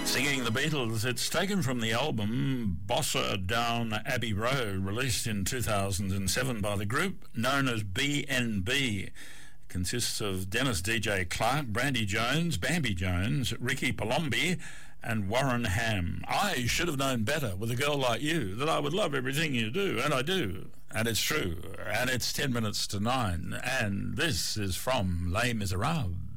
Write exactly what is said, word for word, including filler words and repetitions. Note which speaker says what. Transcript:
Speaker 1: Singing the Beatles. It's taken from the album Bossa Down Abbey Road, released in two thousand seven by the group known as B N B. It consists of Dennis D J Clark, Brandy Jones, Bambi Jones, Ricky Palombi and Warren Ham. I should have known better with a girl like you that I would love everything you do, and I do. And it's true. And it's ten minutes to nine. And this is from Les Miserables.